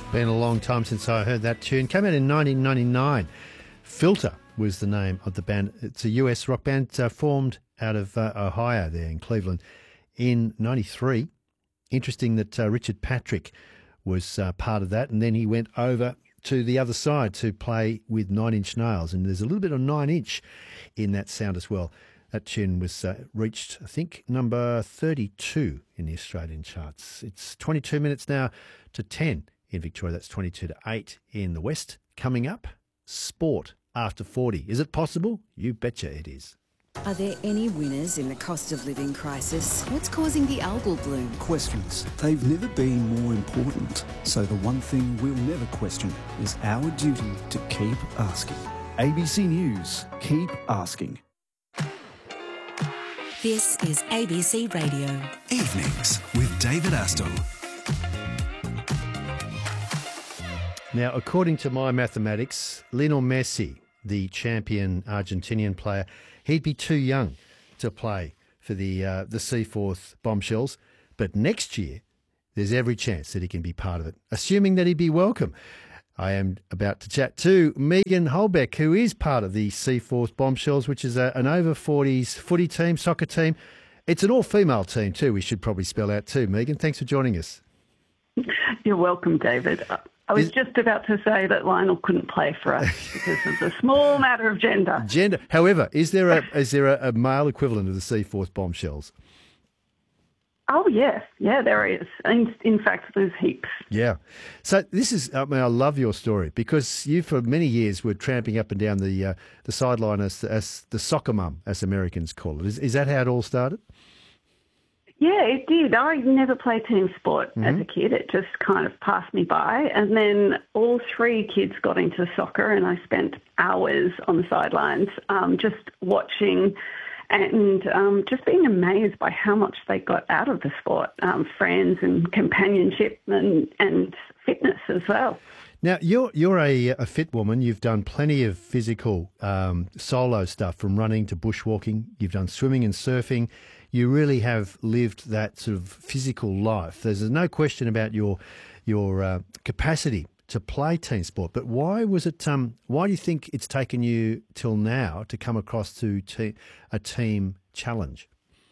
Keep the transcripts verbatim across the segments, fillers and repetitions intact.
Been a long time since I heard that tune. Came out in nineteen ninety-nine. Filter was the name of the band. It's a U S rock band uh, formed out of uh, Ohio there in Cleveland in ninety-three. Interesting that uh, Richard Patrick was uh, part of that, and then he went over to the other side to play with Nine Inch Nails, and there's a little bit of Nine Inch in that sound as well. That tune was uh, reached, I think, number thirty-two in the Australian charts. It's twenty-two minutes now to ten in Victoria. That's twenty-two to eight in the West. Coming up, sport after forty. Is it possible? You betcha it is. Are there any winners in the cost of living crisis? What's causing the algal bloom? Questions. They've never been more important. So the one thing we'll never question is our duty to keep asking. A B C News. Keep asking. This is A B C Radio. Evenings with David Astle. Now, according to my mathematics, Lionel Messi, the champion Argentinian player, he'd be too young to play for the uh, the Seaforth Bombshells. But next year, there's every chance that he can be part of it, assuming that he'd be welcome. I am about to chat to Megan Holbeck, who is part of the Seaforth Bombshells, which is a, an over forties footy team, soccer team. It's an all-female team too, we should probably spell out too. Megan, thanks for joining us. You're welcome, David. I was Is, just about to say that Lionel couldn't play for us because of the small matter of gender. Gender. However, is there a is there a, a male equivalent of the Seaforth Bombshells? Oh, yes. Yeah, there is. In, in fact, there's heaps. Yeah. So this is, I mean, I love your story because you, for many years, were tramping up and down the uh, the sideline as, as the soccer mum, as Americans call it. Is, is that how it all started? Yeah, it did. I never played team sport mm-hmm. as a kid. It just kind of passed me by. And then all three kids got into soccer and I spent hours on the sidelines um, just watching and um, just being amazed by how much they got out of the sport, um, friends and companionship and, and fitness as well. Now, you're you're a, a fit woman. You've done plenty of physical um, solo stuff, from running to bushwalking. You've done swimming and surfing. You really have lived that sort of physical life. There's no question about your your uh, capacity to play team sport. But why was it? Um, why do you think it's taken you till now to come across to te- a team challenge?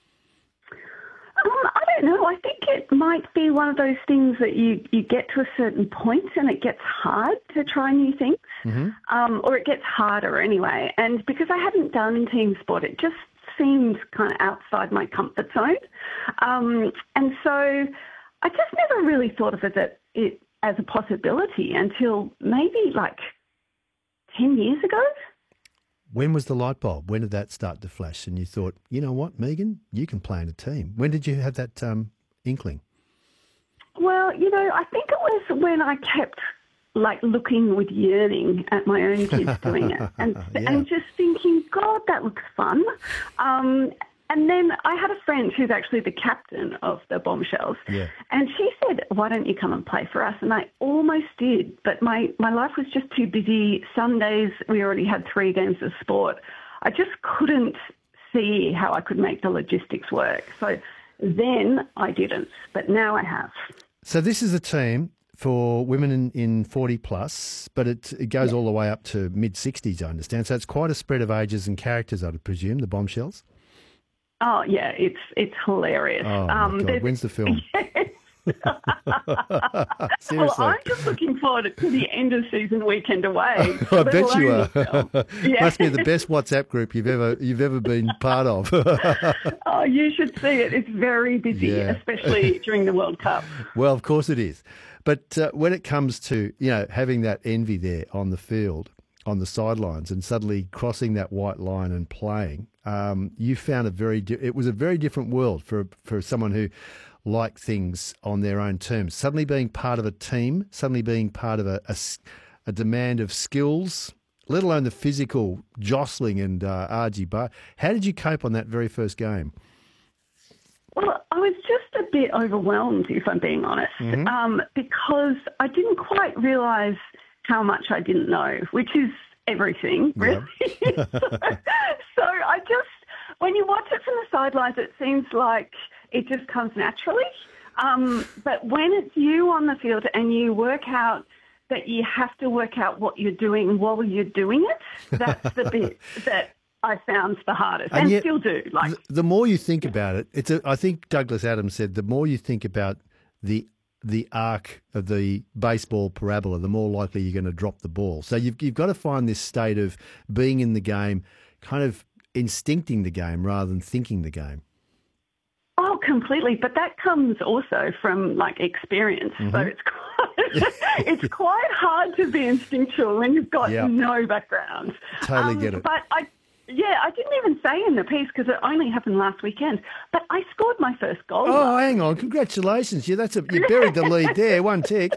Um, I don't know. I think it might be one of those things that you, you get to a certain point and it gets hard to try new things, mm-hmm. um, or it gets harder anyway. And because I hadn't done team sport, it just seemed kind of outside my comfort zone. Um, and so I just never really thought of it, that it as a possibility until maybe like ten years ago. When was the light bulb? When did that start to flash and you thought, you know what, Megan, you can play in a team? When did you have that um, inkling? Well, you know, I think it was when I kept like looking with yearning at my own kids doing it and, yeah. and just thinking, God, that looks fun. Um, and then I had a friend who's actually the captain of the Bombshells, yeah. and she said, why don't you come and play for us? And I almost did, but my, my life was just too busy. Sundays, we already had three games of sport. I just couldn't see how I could make the logistics work. So then I didn't, but now I have. So this is a team for women in, in forty plus, but it, it goes yeah. all the way up to mid sixties, I understand. So it's quite a spread of ages and characters, I'd presume, the Bombshells. Oh, yeah, it's it's hilarious. Oh, um, my God. When's the film? Seriously. Well, I'm just looking forward to the end of season weekend away. I bet you are. Yeah. Must be the best WhatsApp group you've ever you've ever been part of. Oh, you should see it. It's very busy, yeah. especially during the World Cup. Well, of course it is. But uh, when it comes to, you know, having that envy there on the field, on the sidelines, and suddenly crossing that white line and playing, um, you found a very di- it was a very different world for for someone who liked things on their own terms. Suddenly being part of a team, suddenly being part of a, a, a demand of skills, let alone the physical jostling and uh, argy-bar. How did you cope on that very first game? Well, I was just a bit overwhelmed, if I'm being honest, mm-hmm. um, really I didn't quite realise how much I didn't know, which is everything, really. Yep. so, so I just, when you watch it from the sidelines, it seems like it just comes naturally. Um, but when it's you on the field and you work out that you have to work out what you're doing while you're doing it, that's the bit that I found the hardest, and, and yet, still do. Like the, the more you think about it, it's. A, I think Douglas Adams said the more you think about the the arc of the baseball parabola, the more likely you're going to drop the ball. So you've you've got to find this state of being in the game, kind of instincting the game rather than thinking the game. Oh, completely. But that comes also from like experience. Mm-hmm. So it's quite, it's quite hard to be instinctual when you've got yep. no background. Totally um, get it. But I. Yeah, I didn't even say in the piece because it only happened last weekend, but I scored my first goal. Oh, hang on. Congratulations. Yeah, that's a, you buried the lead there. One tick.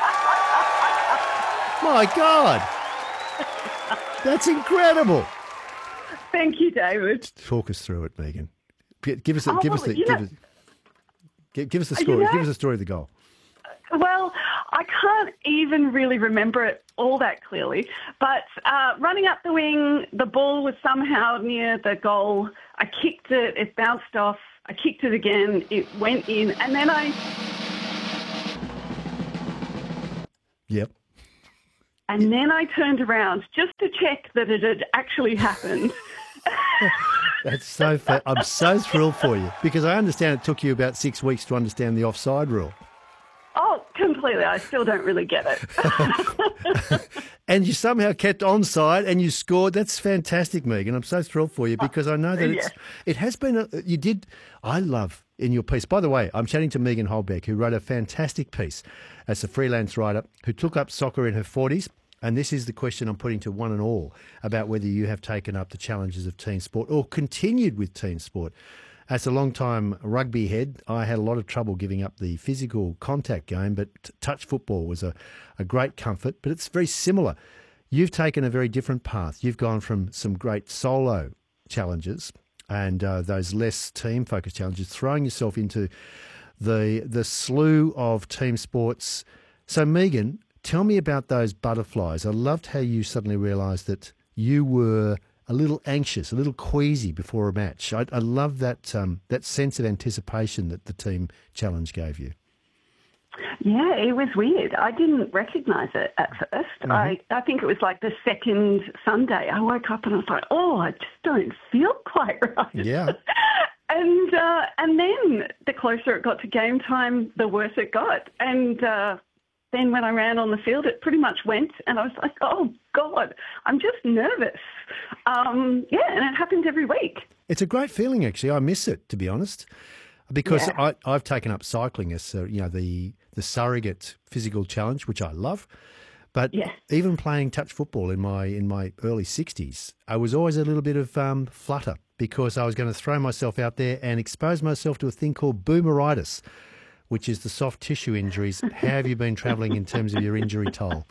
My God. That's incredible. Thank you, David. Talk us through it, Megan. Give us, a, oh, give, us the, give, us, give, give us the story. You know, give us the story of the goal. Well, I can't even really remember it all that clearly, but uh, running up the wing, the ball was somehow near the goal. I kicked it, it bounced off, I kicked it again, it went in, and then I... Yep. And then I turned around just to check that it had actually happened. That's so fa- I'm so thrilled for you, because I understand it took you about six weeks to understand the offside rule. Oh, completely. I still don't really get it. And you somehow kept onside and you scored. That's fantastic, Megan. I'm so thrilled for you because I know that yeah. it's, it has been, a, you did, I love in your piece. By the way, I'm chatting to Megan Holbeck, who wrote a fantastic piece as a freelance writer who took up soccer in her forties. And this is the question I'm putting to one and all about whether you have taken up the challenges of team sport or continued with team sport. As a long-time rugby head, I had a lot of trouble giving up the physical contact game, but touch football was a, a great comfort, but it's very similar. You've taken a very different path. You've gone from some great solo challenges and uh, those less team-focused challenges, throwing yourself into the the slew of team sports. So, Megan, tell me about those butterflies. I loved how you suddenly realised that you were a little anxious, a little queasy before a match. I, I love that um, that sense of anticipation that the team challenge gave you. Yeah, it was weird. I didn't recognise it at first. Mm-hmm. I, I think it was like the second Sunday. I woke up and I was like, oh, I just don't feel quite right. Yeah. and uh, and then the closer it got to game time, the worse it got. And uh, then when I ran on the field, it pretty much went, and I was like, oh, God, I'm just nervous. Um, yeah, and it happens every week. It's a great feeling, actually. I miss it, to be honest, because yeah. I, I've taken up cycling as uh, you know the, the surrogate physical challenge, which I love. But yeah. even playing touch football in my in my early sixties, I was always a little bit of um, flutter because I was going to throw myself out there and expose myself to a thing called boomeritis, which is the soft tissue injuries. How have you been travelling in terms of your injury toll?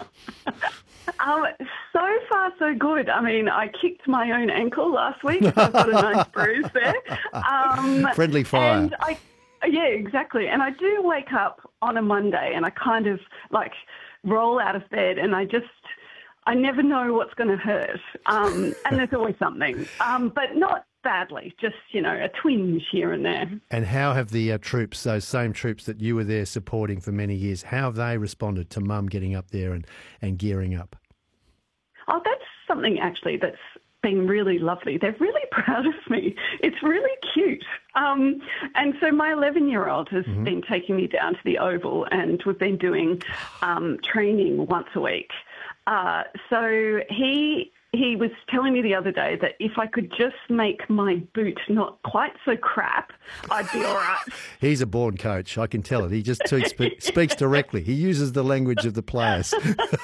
Um, so far, so good. I mean, I kicked my own ankle last week. So I've got a nice bruise there. Um, Friendly fire. And I, yeah, exactly. And I do wake up on a Monday and I kind of like roll out of bed and I just, I never know what's going to hurt. Um, and there's always something, um, but not badly, just, you know, a twinge here and there. And how have the uh, troops, those same troops that you were there supporting for many years, how have they responded to Mum getting up there and, and gearing up? Oh, that's something actually that's been really lovely. They're really proud of me. It's really cute. Um, and so my eleven-year-old has mm-hmm. been taking me down to the Oval and we've been doing um, training once a week. Uh, so he... He was telling me the other day that if I could just make my boot not quite so crap, I'd be all right. He's a born coach. I can tell it. He just spe- speaks directly. He uses the language of the players.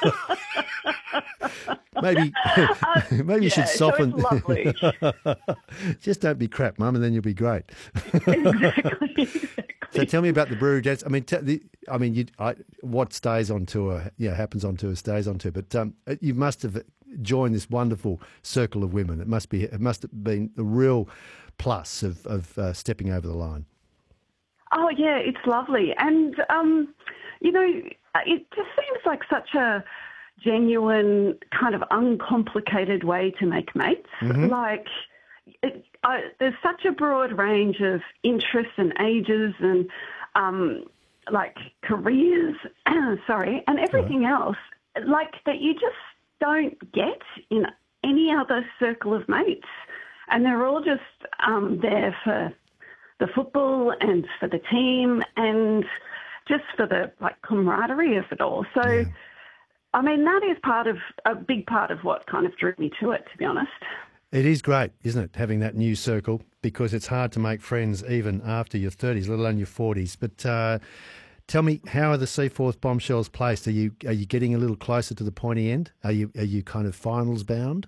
maybe uh, maybe you yeah, should soften. So it's lovely. Just don't be crap, Mum, and then you'll be great. exactly, exactly. So tell me about the Brewery Jets. I mean, t- the, I mean, you, I, what stays on tour, yeah, happens on tour, stays on tour. But um, you must have joined this wonderful circle of women. It must be, it must have been the real plus of, of uh, stepping over the line. Oh yeah, it's lovely, and um, you know, it just seems like such a genuine, kind of uncomplicated way to make mates. Mm-hmm. Like, it, I, there's such a broad range of interests and ages, and um, like careers, sorry, and everything right. else, like that you just don't get in any other circle of mates. And they're all just um, there for the football and for the team and just for the like camaraderie of it all. So, yeah. I mean, that is part of a big part of what kind of drew me to it, to be honest. It is great, isn't it, having that new circle, because it's hard to make friends even after your thirties, let alone your forties. But uh, tell me, how are the Seaforth Bombshells placed? Are you are you getting a little closer to the pointy end? Are you are you kind of finals bound?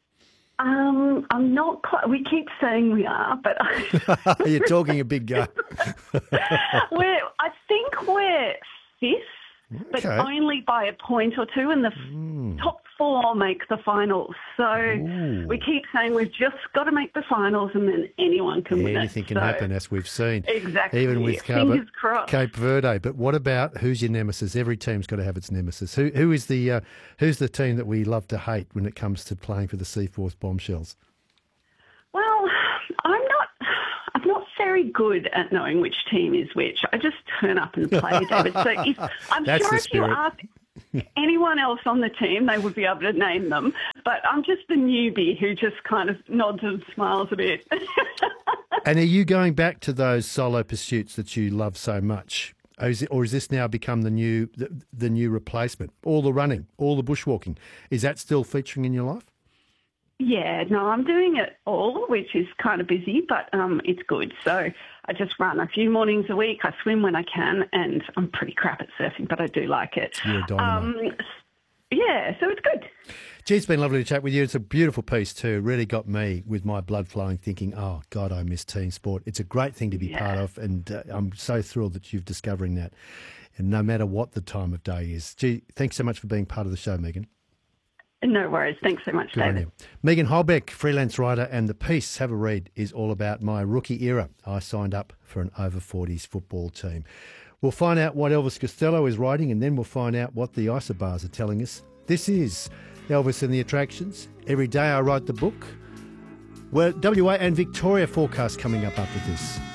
Um, I'm not quite. We keep saying we are, but you're talking a big game. we're. I think we're fifth. But Okay. only by a point or two, and the Mm. top four make the finals. So Ooh. we keep saying we've just got to make the finals, and then anyone can win it. Anything can So- happen, as we've seen. Exactly. Even with Fingers Cape, crossed. Cape Verde. But what about, who's your nemesis? Every team's got to have its nemesis. Who who is the uh, who's the team that we love to hate when it comes to playing for the Seaforth Bombshells? Well, I'm not. I'm not very good at knowing which team is which. I just turn up and play, David. So if, I'm That's sure the if you spirit. ask anyone else on the team, they would be able to name them. But I'm just the newbie who just kind of nods and smiles a bit. And are you going back to those solo pursuits that you love so much? Or is, it, or is this now become the new the, the new replacement? All the running, all the bushwalking. Is that still featuring in your life? Yeah, no, I'm doing it all, which is kind of busy, but um, it's good. So I just run a few mornings a week. I swim when I can, and I'm pretty crap at surfing, but I do like it. You're a dynamo. Um, yeah, so it's good. Gee, it's been lovely to chat with you. It's a beautiful piece too. Really got me with my blood flowing, thinking, oh, God, I miss team sport. It's a great thing to be Yeah. part of, and uh, I'm so thrilled that you're discovering that, and no matter what the time of day is. Gee, thanks so much for being part of the show, Megan. No worries. Thanks so much, Good on David. you. Megan Holbeck, freelance writer, and the piece, have a read, is all about my rookie era. I signed up for an over forties football team. We'll find out what Elvis Costello is writing, and then we'll find out what the Isobars are telling us. This is Elvis and the Attractions. Every day I write the book. Well, W A and Victoria forecast coming up after this.